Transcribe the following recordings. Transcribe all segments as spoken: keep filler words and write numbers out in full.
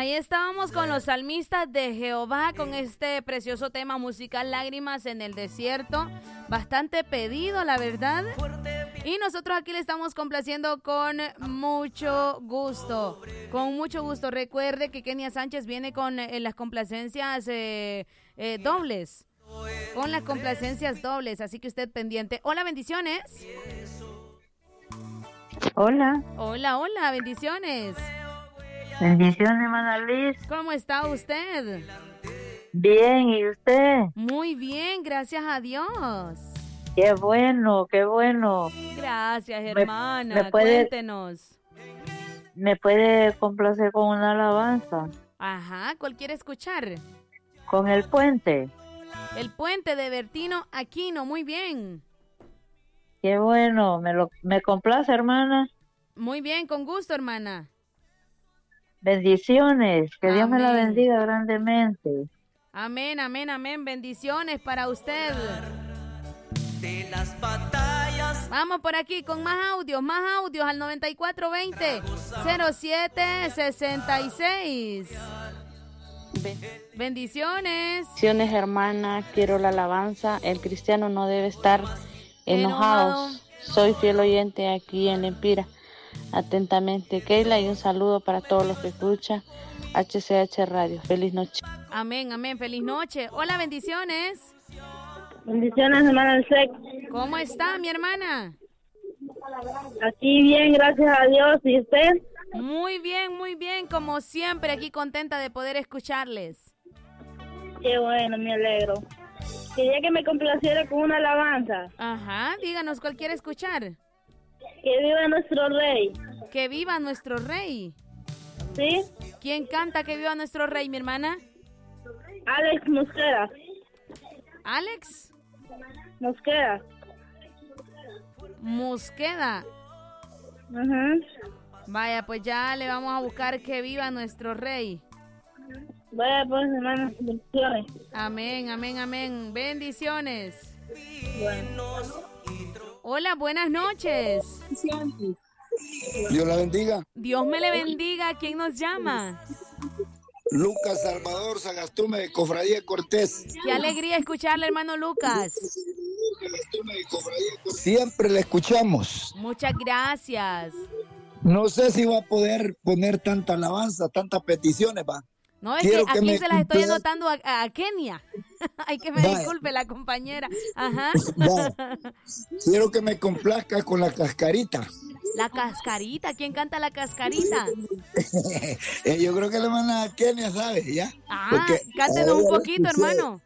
Ahí estábamos con los salmistas de Jehová con este precioso tema musical Lágrimas en el Desierto. Bastante pedido, la verdad. Y nosotros aquí le estamos complaciendo con mucho gusto. Con mucho gusto. Recuerde que Kenia Sánchez viene con eh, las complacencias eh, eh, dobles. Con las complacencias dobles. Así que usted pendiente. Hola, bendiciones. Hola. Hola, hola, bendiciones. Bendiciones, hermana Liz. ¿Cómo está usted? Bien, ¿y usted? Muy bien, gracias a Dios. Qué bueno, qué bueno. Gracias, hermana. ¿Me, me puede, Cuéntenos. ¿Me puede complacer con una alabanza? Ajá, ¿cuál quiere escuchar? Con El Puente. El Puente de Bertino Aquino, muy bien. Qué bueno, me, lo, me complace, hermana. Muy bien, con gusto, hermana. Bendiciones, que Amén. Dios me la bendiga grandemente. Amén, amén, amén. Bendiciones para usted. De las batallas. Vamos por aquí con más audios, más audios al noventa y cuatro veinte cero siete sesenta y seis. Bendiciones. Bendiciones, hermana. Quiero la alabanza. El cristiano no debe estar enojado. Enojado. Soy fiel oyente aquí en Empira. Atentamente, Keila, y un saludo para todos los que escuchan H C H Radio. Feliz noche. Amén, amén. Feliz noche. Hola, bendiciones. Bendiciones, hermana Sec. ¿Cómo está, mi hermana? Aquí bien, gracias a Dios. ¿Y usted? Muy bien, muy bien. Como siempre, aquí contenta de poder escucharles. Qué bueno, me alegro. Quería que me complaciera con una alabanza. Ajá, díganos cuál quiere escuchar. Que viva nuestro rey. Que viva nuestro rey. ¿Sí? ¿Quién canta que viva nuestro rey, mi hermana? Alex Mosquera. ¿Alex? Mosquera. Mosqueda. Ajá. Vaya, pues ya le vamos a buscar que viva nuestro rey. Vaya, pues, hermana, bendiciones. Amén, amén, amén. Bendiciones. Bueno. Hola, buenas noches. Dios la bendiga. Dios me le bendiga. ¿Quién nos llama? Lucas Salvador Sagastume de Cofradía Cortés. Qué alegría escucharle, hermano Lucas. Siempre le escuchamos. Muchas gracias. No sé si va a poder poner tanta alabanza, tantas peticiones, va. No, es Quiero que que aquí me se las estoy complazca- anotando a, a Kenia. Hay que me Vaya. disculpe la compañera. Ajá. Vaya. Quiero que me complazca con la cascarita. La cascarita. ¿Quién canta la cascarita? Eh, Yo creo que la hermana Kenia sabe, ¿ya? Ah, Porque cántenos a un ella la poquito, escuché. hermano.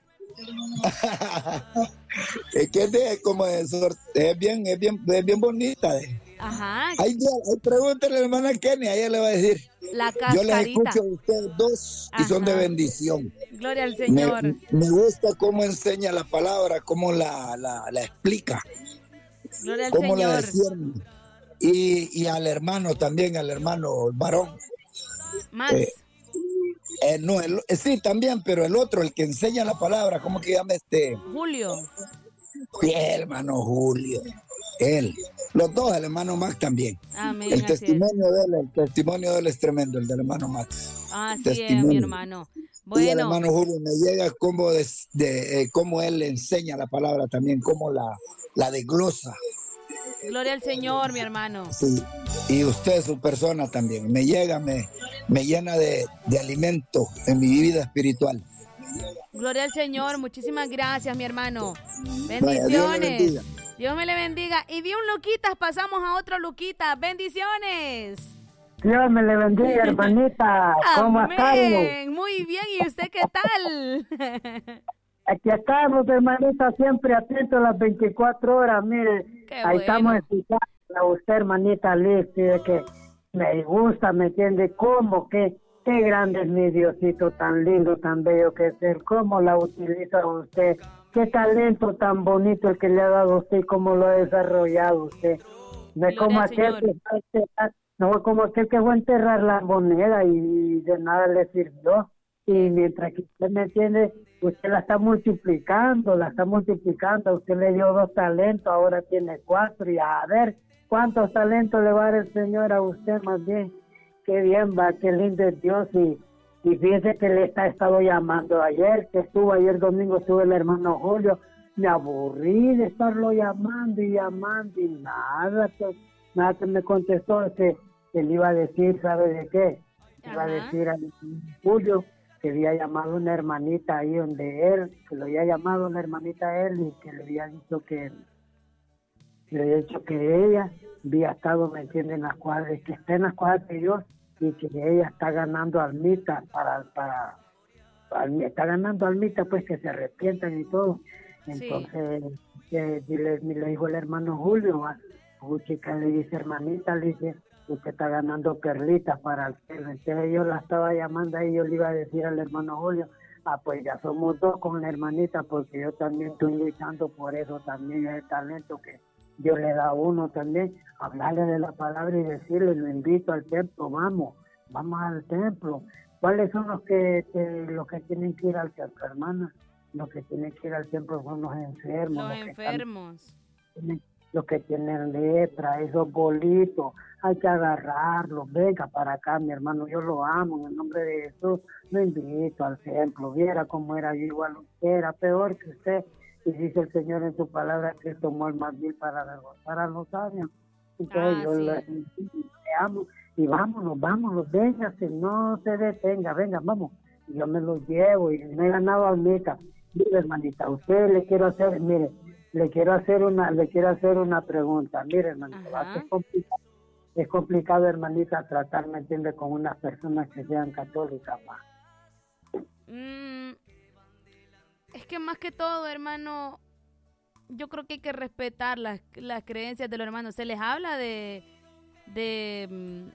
Es que es de, como de sor- es bien, es bien, es bien bonita. eh. Ajá. Ahí, ahí pregúntale a la hermana Kenia, ella le va a decir. La Yo les cascarita. escucho a ustedes dos y son de Ajá. bendición. Gloria al Me, Señor. me gusta cómo enseña la palabra, cómo la, la, la explica, Gloria al cómo la Señor. discierne. Y, y al hermano también, al hermano varón. Más. Eh, eh, no, el- eh, sí, también, pero el otro, el que enseña la palabra, ¿cómo que llama este? Julio. Sí, el hermano Julio. Él. Los dos, el hermano Max también. Amén. El así es. testimonio de él, el testimonio de él es tremendo, el del hermano Max. Así es, Testimonio. mi hermano. Y el Bueno, hermano Julio me llega cómo, des- de, eh, cómo él le enseña la palabra también, cómo la, la desglosa. gloria al Señor, mi hermano. Sí. Y usted, su persona también, me llega, me, me llena de, de alimento en mi vida espiritual. Gloria al Señor. Muchísimas gracias, mi hermano. Vaya, Dios le Bendiciones. bendiga. Dios me le bendiga. Y de un Luquitas pasamos a otro Luquitas. Bendiciones. Dios me le bendiga, hermanita. ¿Cómo estamos? Amén. Muy bien. ¿Y usted qué tal? Aquí estamos, hermanita, siempre atentos a las veinticuatro horas. Mire, Qué ahí bueno. estamos escuchando a usted, hermanita Liz, sí, de que me gusta, ¿me entiende? ¿Cómo? ¿Qué, qué grande es mi Diosito, tan lindo, tan bello que es Él? ¿Cómo la utiliza usted? ¿Qué talento tan bonito el que le ha dado a usted y cómo lo ha desarrollado usted? No es Gloria como al aquel Señor. que fue a enterrar, no fue como aquel que fue a enterrar la moneda y de nada le sirvió. Y mientras que usted me entiende, usted la está multiplicando, la está multiplicando. Usted le dio dos talentos, ahora tiene cuatro. Y a ver, ¿cuántos talentos le va a dar el Señor a usted más bien? qué bien va, qué lindo es Dios. Y, y fíjese que le está estado llamando ayer, que estuvo ayer domingo, estuvo el hermano Julio. Me aburrí de estarlo llamando y llamando y nada, que, nada que me contestó, que, que le iba a decir, ¿sabe de qué? Le iba a decir a Julio que había llamado una hermanita ahí donde él, que lo había llamado una hermanita a él y que le había dicho que, le había dicho que ella había estado, me entiende, en las cuadras, que está en las cuadras de Dios y que ella está ganando almitas para, para, para, está ganando almitas, pues que se arrepientan y todo. Entonces, sí. eh, le, le dijo el hermano Julio, a chica le dice, hermanita, le dice, usted está ganando perlitas para el cielo. Entonces yo la estaba llamando y yo le iba a decir al hermano Julio, ah, pues ya somos dos con la hermanita, porque yo también estoy luchando por eso, también es el talento que Dios le da a uno también, hablarle de la palabra y decirle, lo invito al templo, vamos, vamos al templo. ¿Cuáles son los que, que los que tienen que ir al templo, hermana? Los que tienen que ir al templo son los enfermos. Los, los enfermos. Que están, los que tienen lepra, esos bolitos, hay que agarrarlos. Venga para acá, mi hermano, yo lo amo, en el nombre de Jesús, lo invito al templo. Viera cómo era yo, igual usted, era peor que usted. Y dice el Señor en su palabra que tomó el más vil para derrotar a los sabios. Entonces ah, yo sí. le, le amo. Y vámonos, vámonos, véngase, no se detenga, venga, vamos. Y yo me los llevo y me he ganado almita. Mire, hermanita, a usted le quiero hacer, mire, le quiero hacer una, le quiero hacer una pregunta. Mire, hermanita, es complicado, es complicado, hermanita, tratar, ¿me entiende?, con unas personas que sean católicas, más. Mm, es que más que todo, hermano, yo creo que hay que respetar las, las creencias de los hermanos. Se les habla de, de,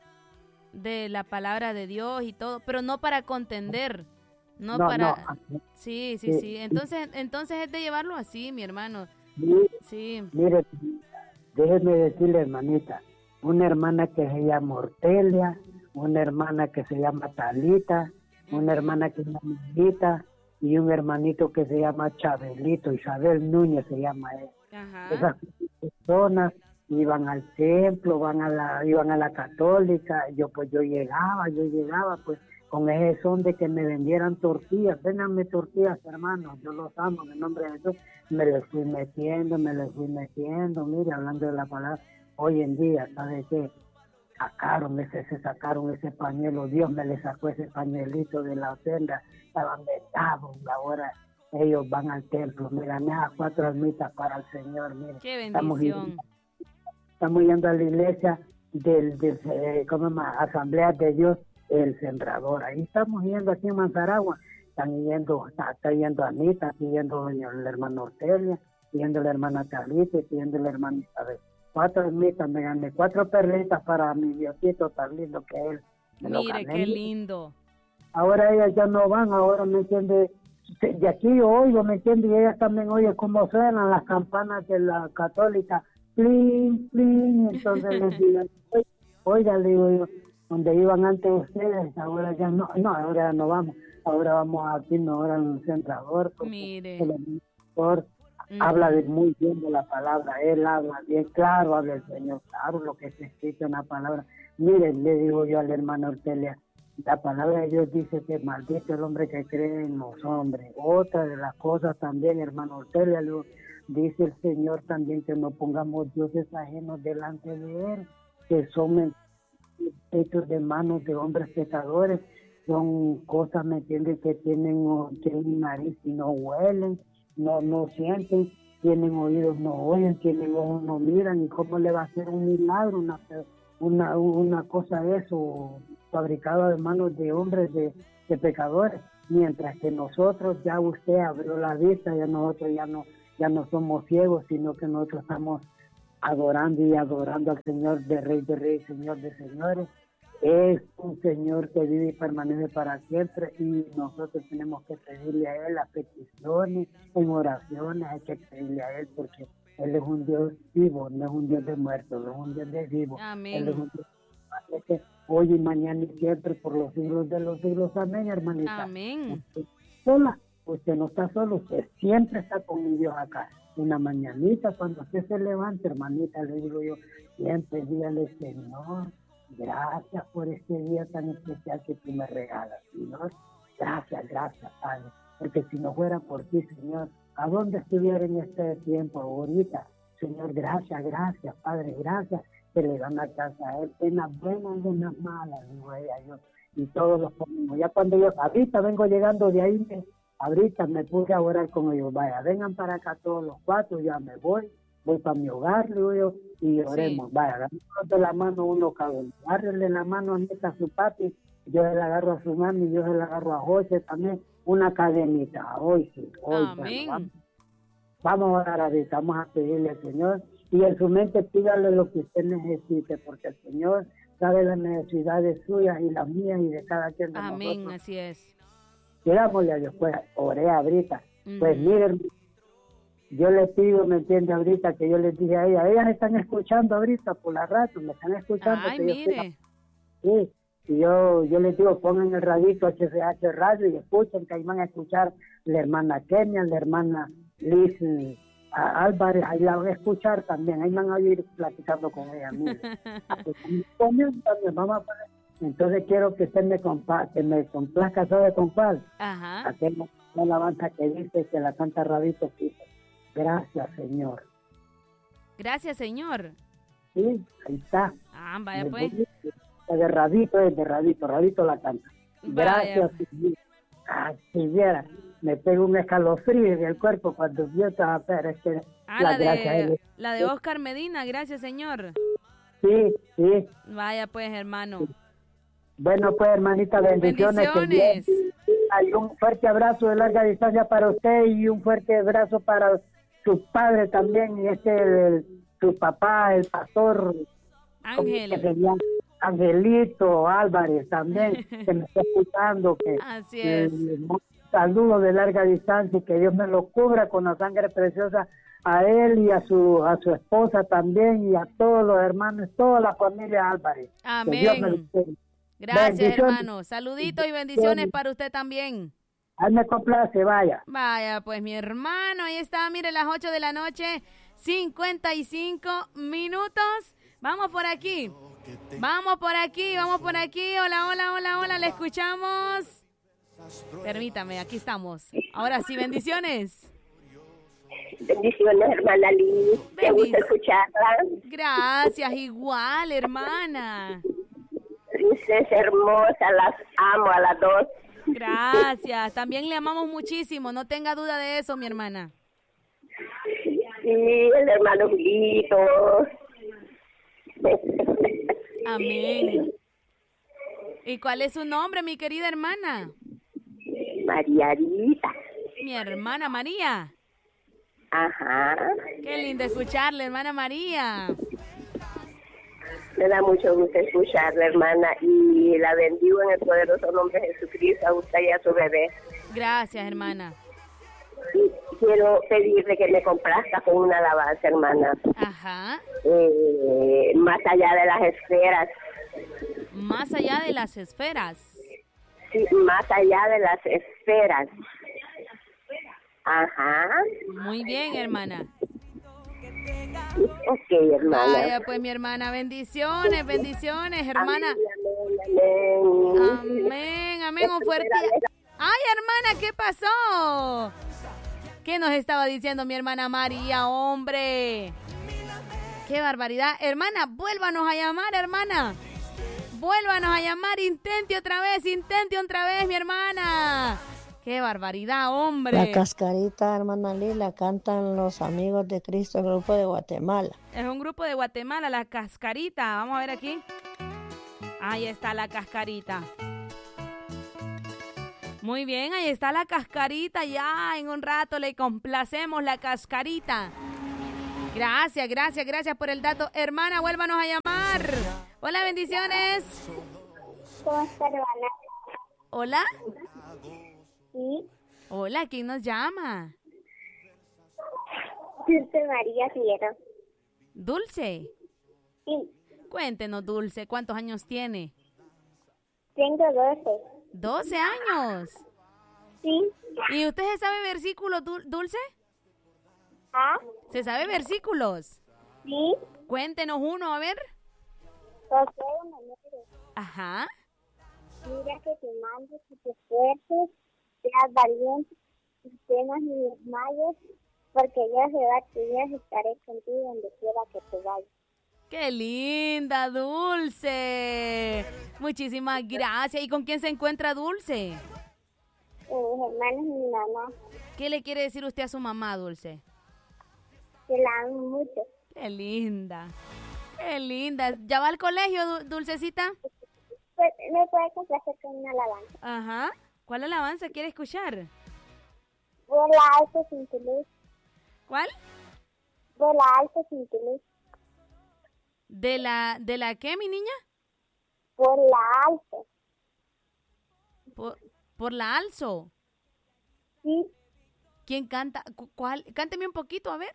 de la palabra de Dios y todo, pero no para contender. No, no para... No. Sí, sí, sí, sí. Entonces, entonces es de llevarlo así, mi hermano. Mire, sí. Mire, déjeme decirle, hermanita, una hermana que se llama Ortelia, una hermana que se llama Talita, uh-huh. una hermana que se llama Lita y un hermanito que se llama Chabelito, Isabel Núñez se llama él. Uh-huh. Esas personas iban al templo, van a la, iban a la católica, yo pues yo llegaba, yo llegaba pues con ese son de que me vendieran tortillas, vénganme tortillas, hermanos, yo los amo, en el nombre de Jesús, me les fui metiendo, me les fui metiendo, mire, hablando de la palabra, hoy en día, ¿sabe qué? Sacaron ese, se sacaron ese pañuelo, Dios me le sacó ese pañuelito de la ofrenda, estaban metados, ahora ellos van al templo, me gané a cuatro almitas para el Señor, mire. ¡Qué bendición! Estamos yendo, estamos yendo a la iglesia del, del eh, ¿cómo se llama? Asamblea de Dios, el Sembrador, ahí estamos yendo aquí en Manzaragua, están yendo, está, está yendo Anita, está yendo el hermano Ortelia, yendo la hermana Carlita, yendo la hermana Isabel. Cuatro ermitas me gané, cuatro perlitas para mi Diosito tan lindo que él. Me Mire, qué lindo. Ahora ellas ya no van, ahora me entiende, de aquí yo oigo, me entiende, y ellas también oyen cómo suenan las campanas de la católica, plin, plin, entonces les digo, oiga, le digo yo, donde iban antes ustedes, ahora ya no, no, ahora ya no vamos, ahora vamos aquí, no, ahora en el Sembrador. Mire. El Señor mm. habla de, muy bien de la palabra, él habla bien, claro, habla el Señor, claro, lo que está escrito en la palabra. Miren, le digo yo al hermano Ortelia, la palabra de Dios dice que maldito el hombre que cree en los hombres. Otra de las cosas también, hermano Ortelia, le dice el Señor también que no pongamos dioses ajenos delante de él, que son hechos de manos de hombres pecadores, son cosas, ¿me entiendes?, que tienen, tienen nariz y no huelen, no, no sienten, tienen oídos, no oyen, tienen ojos, no miran, y cómo le va a hacer un milagro, una, una, una cosa de eso, fabricada de manos de hombres, de, de pecadores, mientras que nosotros, ya usted abrió la vista, ya nosotros ya no, ya no somos ciegos, sino que nosotros estamos adorando y adorando al Señor de Rey de Reyes, Señor de Señores. Es un Señor que vive y permanece para siempre, y nosotros tenemos que pedirle a Él las peticiones, en oraciones, hay que pedirle a Él, porque Él es un Dios vivo, no es un Dios de muertos, no es un Dios de vivo. Amén. Él es un Dios que hoy y mañana y siempre, por los siglos de los siglos. Amén, hermanita. Amén. Usted, sola, usted no está solo, usted siempre está con mi Dios acá. Una mañanita, cuando usted se levante, hermanita, le digo yo, siempre dígale, Señor, Gracias por este día tan especial que tú me regalas, Señor. Gracias, gracias, Padre. Porque si no fuera por ti, Señor, ¿a dónde estuviera en este tiempo ahorita? Señor, gracias, gracias, Padre, gracias. Que le dan la casa a él, en las buenas y en las malas, digo ella, yo. Y todos los ponemos. Ya cuando yo, ahorita vengo llegando de ahí, me, ahorita me puse a orar con ellos. Vaya, vengan para acá todos los cuatro, ya me voy. Voy para mi hogar, digo yo, y oremos. Sí. Vaya, agarramos de la mano uno cada uno. Agárrenle la mano a Neta, a su papi, yo se la agarro a su mami, yo se la agarro a José también, una cadenita. Hoy sí, hoy. Amén. Bueno, vamos, vamos a orar ahorita, vamos a pedirle al Señor. Y en su mente pídale lo que usted necesite, porque el Señor sabe las necesidades suyas y las mías y de cada quien de Amén, nosotros. así es. Pidámosle a Dios, pues, oré ahorita. Mm. Pues miren, yo les pido, ¿me entiende? Ahorita que yo les dije a ellas, ellas están escuchando ahorita por la radio, me están escuchando. Ay, mire. Yo sí, y yo, yo les digo, pongan el radito H C H Radio y escuchen, que ahí van a escuchar la hermana Kenia, la hermana Liz a Álvarez, ahí la van a escuchar también, ahí van a ir platicando con ella. Mire. Vamos a poner. Entonces quiero que usted me compa que me complazca, ¿sabe con cuál? Ajá. Hacemos una alabanza que dice que la canta Radito Quito. Gracias, Señor. Gracias, Señor. Sí, ahí está. Ah, vaya pues. De Radito es de Radito, Radito la canta. Gracias, Señor. Ah, si viera, me pego un escalofrío en el cuerpo cuando yo estaba, pero es que ah, la, la de la de Oscar Medina, gracias, Señor. Sí, sí. Vaya pues, hermano. Sí. Bueno, pues, hermanita, bendiciones. Bendiciones. Hay un fuerte abrazo de larga distancia para usted y un fuerte abrazo para su padre también, y este, el, su papá, el pastor Ángel. Angelito Álvarez también, que me está escuchando. Que, Así es. Eh, un saludo de larga distancia y que Dios me lo cubra con la sangre preciosa a él y a su a su esposa también y a todos los hermanos, toda la familia Álvarez. Amén. Gracias, hermano. Saluditos y bendiciones para usted también. Ahí me complace, vaya. Vaya, pues mi hermano, ahí está, mire, las ocho de la noche, cincuenta y cinco minutos. Vamos por aquí. Vamos por aquí, vamos por aquí. Hola, hola, hola, hola, le escuchamos. Permítame, aquí estamos. Ahora sí, bendiciones. Bendiciones, hermana Liz. Bendic- Me gusta escucharla. Gracias, igual, hermana. Princesa hermosa, las amo a las dos. Gracias, también le amamos muchísimo, no tenga duda de eso, mi hermana. Sí, el hermano Julito. Amén. ¿Y cuál es su nombre, mi querida hermana? María Rita. Mi hermana María. Ajá. Qué lindo escucharle, hermana María. Me da mucho gusto escucharla, hermana, y la bendigo en el poderoso nombre de Jesucristo, a usted y a su bebé. Gracias, hermana. Y quiero pedirle que me complazca con una alabanza, hermana. Ajá. Eh, más allá de las esferas. Más allá de las esferas. Sí, más allá de las esferas. Ajá. Muy bien, hermana. Ok, hermana. Vaya, pues mi hermana, bendiciones, bendiciones, hermana. Amén, amén. Amén, amén, un fuerte. Ay, hermana, ¿qué pasó? ¿Qué nos estaba diciendo mi hermana María, hombre? Qué barbaridad. Hermana, vuélvanos a llamar, hermana. Vuélvanos a llamar, intente otra vez, intente otra vez, mi hermana. ¡Qué barbaridad, hombre! La cascarita, hermana Lila, cantan los Amigos de Cristo, el grupo de Guatemala. Es un grupo de Guatemala, la cascarita. Vamos a ver aquí. Ahí está la cascarita. Muy bien, ahí está la cascarita. Ya en un rato le complacemos la cascarita. Gracias, gracias, gracias por el dato. Hermana, vuélvanos a llamar. Hola, bendiciones. ¿Cómo está, hermana? Hola. Sí. Hola, ¿quién nos llama? Dulce María Fierro. ¿Dulce? Sí. Cuéntenos, Dulce, ¿cuántos años tiene? Tengo doce. ¿doce años? Sí. ¿Y usted se sabe versículos, Dulce? ¿Ah? ¿Se sabe versículos? Sí. Cuéntenos uno, a ver. José Manuel, Ajá. mira que te mando, que te esfuerces, seas valiente, y temas ni desmayes, porque yo Jehová tu Dios estaré contigo donde quiera que te vayas. ¡Qué linda, Dulce! Muchísimas gracias. ¿Y con quién se encuentra Dulce? Y mis hermanos y mi mamá, ¿Qué le quiere decir usted a su mamá, Dulce? que la amo mucho. ¡Qué linda! ¡Qué linda! ¿Ya va al colegio, Du- Dulcecita? Pues, me puede complacer con una alabanza. Ajá. ¿Cuál alabanza quiere escuchar? Vuela alto sin tu luz, ¿Cuál? vuela alto sin tu luz, ¿De la, de la qué, mi niña? vuela alto. Por, por la alzo. Sí, ¿Quién canta? Cu- ¿Cuál? Cánteme un poquito, a ver.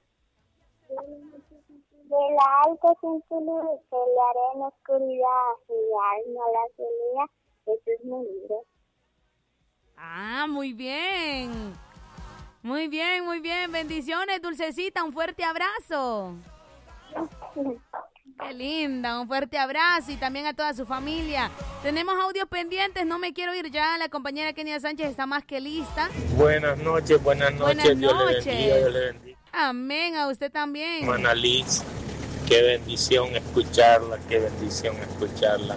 vuela alto sin tu luz, pelearé en la oscuridad, mi alma la pelea, Jesús me libre. Ah, muy bien. Muy bien, muy bien. Bendiciones, Dulcecita. Un fuerte abrazo. Qué linda, un fuerte abrazo y también a toda su familia. Tenemos audios pendientes, no me quiero ir ya. La compañera Kenia Sánchez está más que lista. Buenas noches, buenas noches. Buenas Dios noches. le bendiga, Dios le bendiga. Amén, a usted también. Hermana Liz, qué bendición escucharla, qué bendición escucharla.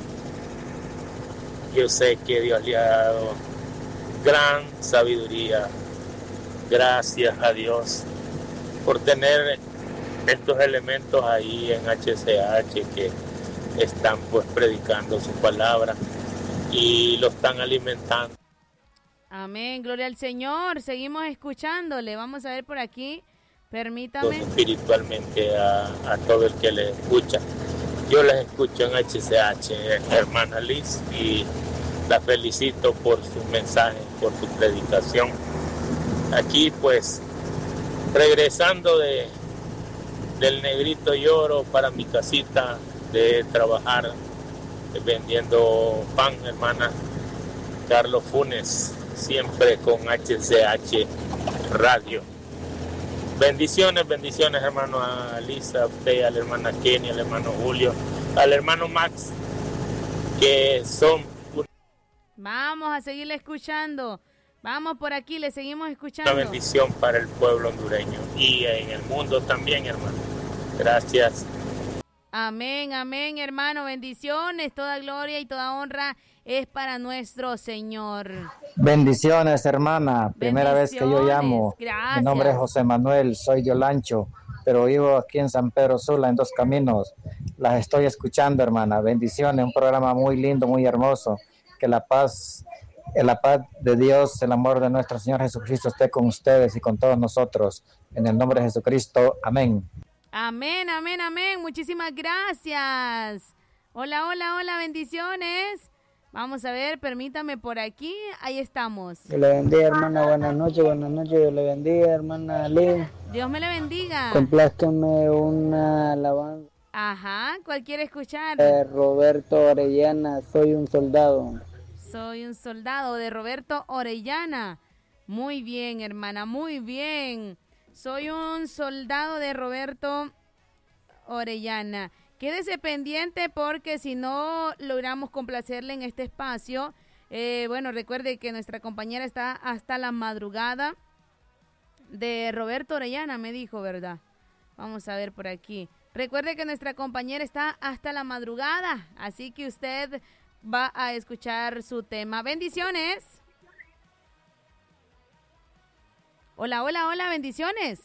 Yo sé que Dios le ha dado gran sabiduría. Gracias a Dios por tener estos elementos ahí en H C H que están pues predicando su palabra y lo están alimentando. Amén, gloria al Señor. Seguimos escuchándole. Vamos a ver por aquí. Permítame. Espiritualmente a, a todo el que le escucha. Yo les escucho en H C H, hermana Liz, y la felicito por su mensaje, por su predicación. Aquí pues regresando de del Negrito Lloro para mi casita, de trabajar vendiendo pan, hermana Carlos Funes, siempre con H C H Radio. Bendiciones, bendiciones, hermano, a Lisa, a usted, a la hermana Kenny, al hermano Julio, al hermano Max, que son... Vamos a seguirle escuchando. Vamos por aquí, le seguimos escuchando. Una bendición para el pueblo hondureño y en el mundo también, hermano. Gracias. Amén, amén, hermano. Bendiciones, toda gloria y toda honra es para nuestro Señor. Bendiciones, hermana. Primera vez que yo llamo. Gracias. Mi nombre es José Manuel, soy de Olancho, pero vivo aquí en San Pedro Sula, en Dos Caminos. Las estoy escuchando, hermana. Bendiciones, un programa muy lindo, muy hermoso. Que la paz, la paz de Dios, el amor de nuestro Señor Jesucristo esté con ustedes y con todos nosotros. En el nombre de Jesucristo. Amén. Amén, amén, amén. Muchísimas gracias. Hola, hola, hola, bendiciones. Vamos a ver, permítame por aquí. Ahí estamos. Dios le bendiga, hermana. Buenas noches, buenas noches. Dios le bendiga, hermana Liz. Dios me le bendiga. Complázcame una alabanza. Ajá, ¿cuál quiere escuchar? De Roberto Orellana, soy un soldado. Soy un soldado de Roberto Orellana. Muy bien, hermana, muy bien. Soy un soldado de Roberto Orellana. Quédese pendiente porque si no logramos complacerle en este espacio, eh, bueno, recuerde que nuestra compañera está hasta la madrugada. De Roberto Orellana me dijo, ¿verdad? Vamos a ver por aquí. Recuerde que nuestra compañera está hasta la madrugada, así que usted va a escuchar su tema. Bendiciones. Hola, hola, hola, bendiciones.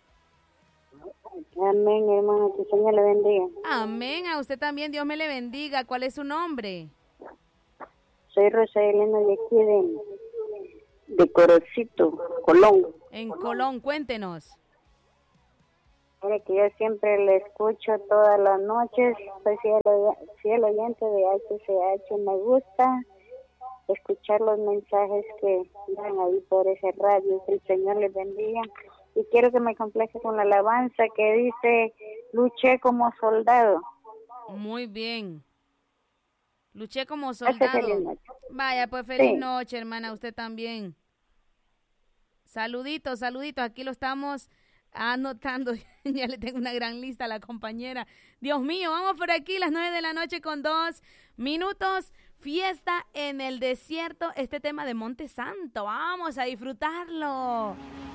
Amén, hermano, que el Señor le bendiga. Amén, a usted también, Dios me le bendiga. ¿Cuál es su nombre? Soy Rosa Elena de aquí de, de Corocito, Colón. En Colón, cuéntenos. Mire que yo siempre le escucho todas las noches, soy fiel, fiel oyente de H C H, me gusta escuchar los mensajes que dan ahí por ese radio, que el Señor les bendiga. Y quiero que me complace con la alabanza que dice, luché como soldado. Muy bien. Luché como soldado. Feliz noche. Vaya, pues feliz Sí. noche, hermana, usted también. Saluditos, saluditos, aquí lo estamos Anotando, ya le tengo una gran lista a la compañera. Dios mío, vamos por aquí, las nueve de la noche con dos minutos. Fiesta en el desierto, este tema de Monte Santo. Vamos a disfrutarlo.